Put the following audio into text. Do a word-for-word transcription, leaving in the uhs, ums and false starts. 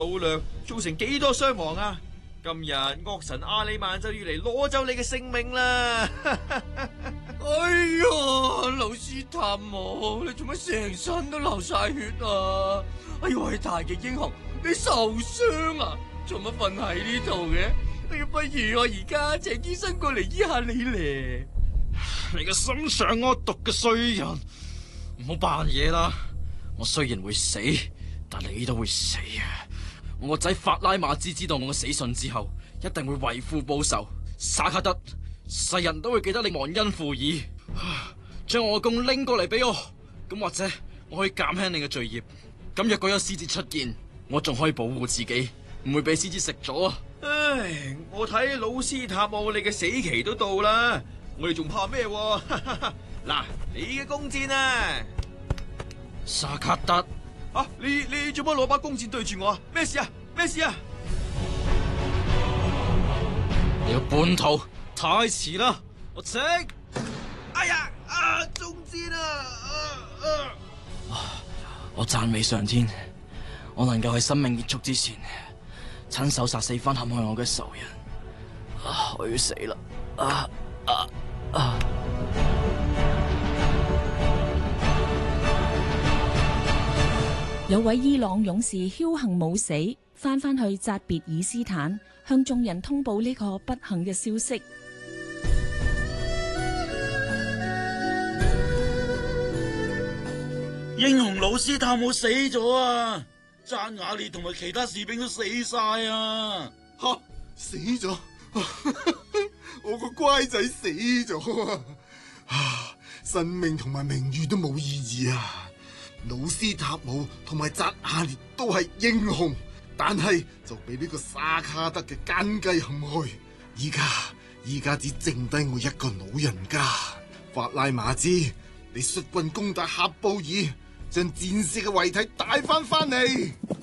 擄掠，造成幾多傷亡啊！今日惡神阿里曼就要嚟攞走你嘅性命啦！ 哎呀，老斯塔姆，你做乜成身都流晒血啊？哎呀，偉大嘅英雄，你受傷啊？做乜瞓喺呢度嘅？哎呀，不如我而家請醫生過嚟醫下你咧。 你個心腸惡毒嘅衰人，唔好扮嘢啦！我雖然會死，但你都會死啊！我個仔法拉馬茲知道我嘅死訊之後，一定會為父報仇。薩卡德，世人都會記得你忘恩負義，將我嘅弓拎過嚟俾我，咁或者我可以減輕你嘅罪孽。咁若果有獅子出現，我仲可以保護自己，唔會俾獅子食咗啊！ 唉，我睇老斯塔姆你嘅死期都到啦，我哋仲怕咩？嗱，你嘅弓箭啊！ 薩卡德。 啊！你你做乜攞把弓箭對住我啊？咩事啊？咩事啊？ 你個叛徒，太遲啦！我請。 哎呀！啊！中箭啊！啊啊！我讚美上天，我能夠喺生命結束之前，親手殺死翻陷害我嘅仇人。啊！我要死啦！啊啊啊！ 有位伊朗勇士僥倖冇死，翻返去扎別爾斯坦，向眾人通報呢個不幸嘅消息。 英雄老斯塔姆死咗啊！扎瓦列同埋其他士兵都死晒啊！ 吓，死咗！我個乖仔死咗啊！啊，生命同埋名譽都冇意義啊！老斯塔姆同埋扎瓦列都係英雄，但係就俾呢個沙卡德嘅奸計陷害。依家依家只剩低我一個老人家。法拉馬茲，你率軍攻打喀布爾，將戰士嘅遺體帶翻翻嚟。